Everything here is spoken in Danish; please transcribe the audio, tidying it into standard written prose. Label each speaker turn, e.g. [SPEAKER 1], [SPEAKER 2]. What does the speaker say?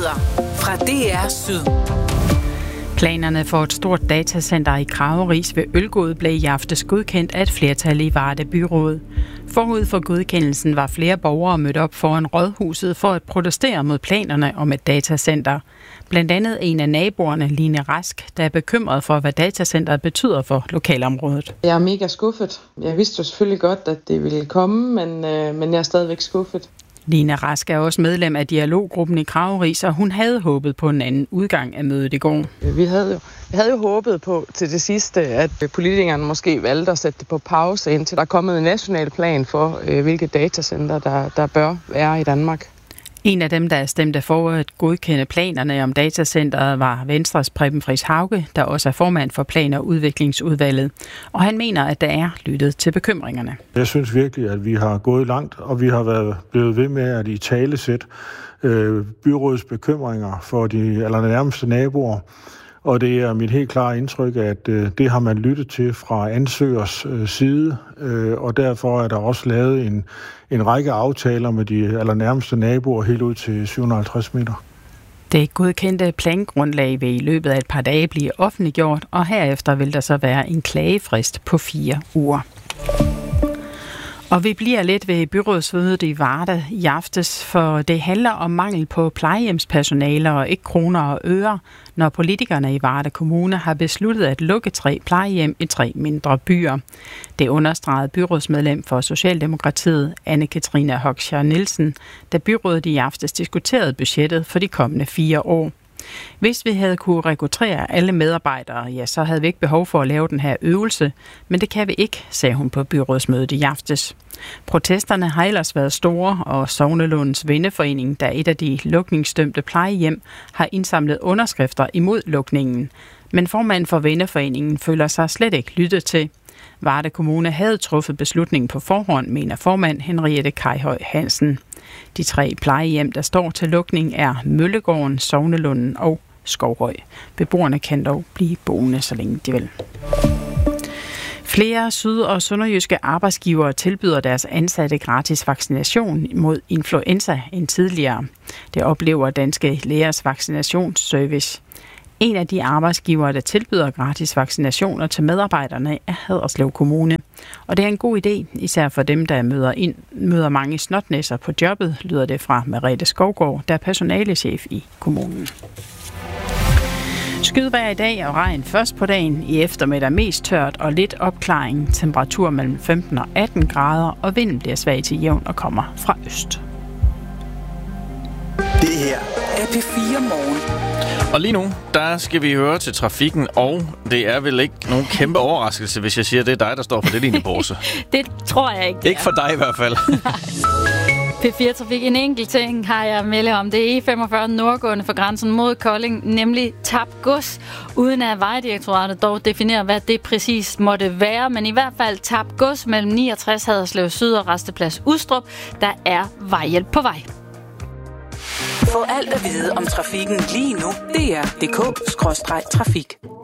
[SPEAKER 1] Nyheder fra DR Syd.
[SPEAKER 2] Planerne for et stort datacenter i Krageris ved Ølgod blev i aftes godkendt af et flertal i Varde Byråd. Forud for godkendelsen var flere borgere mødt op foran rådhuset for at protestere mod planerne om et datacenter. Blandt andet en af naboerne, Line Rask, der er bekymret for, hvad datacenteret betyder for lokalområdet.
[SPEAKER 3] Jeg er mega skuffet. Jeg vidste jo selvfølgelig godt, at det ville komme, men jeg er stadigvæk skuffet.
[SPEAKER 2] Line Rask er også medlem af dialoggruppen i Krageris, og hun havde håbet på en anden udgang af mødet i går.
[SPEAKER 3] Vi havde jo håbet på til det sidste, at politikerne måske valgte at sætte det på pause, indtil der er kommet en national plan for, hvilke datacenter der bør være i Danmark.
[SPEAKER 2] En af dem, der stemte for at godkende planerne om datacenteret, var Venstres Preben Friis-Hauge, der også er formand for Plan- og Udviklingsudvalget. Og han mener, at der er lyttet til bekymringerne.
[SPEAKER 4] Jeg synes virkelig, at vi har gået langt, og vi har blevet ved med at italesætte byrådets bekymringer for de allernærmeste naboer. Og det er mit helt klare indtryk, at det har man lyttet til fra ansøgers side, og derfor er der også lavet en række aftaler med de allernærmeste naboer helt ud til 750 meter.
[SPEAKER 2] Det godkendte plangrundlag vil i løbet af et par dage blive offentliggjort, og herefter vil der så være en klagefrist på 4 uger. Og vi bliver lidt ved byrådsmødet i Varde i aftes, for det handler om mangel på plejehjemspersonale og ikke kroner og øre, når politikerne i Varde Kommune har besluttet at lukke 3 plejehjem i 3 mindre byer. Det understregede byrådsmedlem for Socialdemokratiet, Anne-Katrine Hoxha Nielsen, da byrådet i aftes diskuterede budgettet for de kommende 4 år. Hvis vi havde kunne rekruttere alle medarbejdere, ja, så havde vi ikke behov for at lave den her øvelse, men det kan vi ikke, sagde hun på byrådsmødet i aftes. Protesterne har ellers været store, og Sognelundens Venneforening, der er et af de lukningsdømte plejehjem, har indsamlet underskrifter imod lukningen. Men formanden for Venneforeningen føler sig slet ikke lyttet til. Varde Kommune havde truffet beslutningen på forhånd, mener formand Henriette Kajhøj Hansen. De 3 plejehjem, der står til lukning, er Møllegården, Sognelunden og Skovhøj. Beboerne kan dog blive boende, så længe de vil. Flere syd- og sønderjyske arbejdsgivere tilbyder deres ansatte gratis vaccination mod influenza end tidligere. Det oplever Danske Lægers Vaccinationsservice. En af de arbejdsgivere, der tilbyder gratis vaccinationer til medarbejderne, er Haderslev Kommune. Og det er en god idé, især for dem, der møder mange snotnæsser på jobbet, lyder det fra Merete Skovgaard, der er personalechef i kommunen. Skydvejr i dag og regn først på dagen. I eftermiddag mest tørt og lidt opklaring. Temperatur mellem 15 og 18 grader, og vinden bliver svag til jævn og kommer fra øst.
[SPEAKER 1] Det her er P4 Morgen.
[SPEAKER 5] Og lige nu, der skal vi høre til trafikken, og det er vel ikke nogen kæmpe overraskelse, hvis jeg siger, at det er dig, der står for det linjepose.
[SPEAKER 6] Det tror jeg ikke.
[SPEAKER 5] Ikke for dig i hvert fald.
[SPEAKER 6] P4-trafik. En enkelt ting har jeg meldt om. Det er E45 nordgående for grænsen mod Kolding, nemlig tabt gods, uden at Vejdirektoratet dog definerer, hvad det præcis måtte være. Men i hvert fald tabt gods mellem 69 Haderslev Syd og Rasteplads Ustrup. Der er vejhjælp på vej.
[SPEAKER 1] Få alt at vide om trafikken lige nu. DR.dk/trafik.